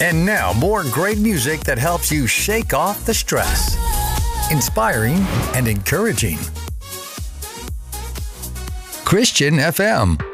And now, more great music that helps you shake off the stress. Inspiring and encouraging. Christian FM.